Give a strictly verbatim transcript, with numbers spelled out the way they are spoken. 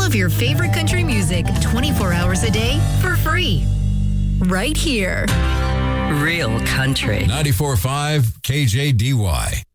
of your favorite country music twenty-four hours a day for free. Right here. Real country. ninety-four point five K J D Y.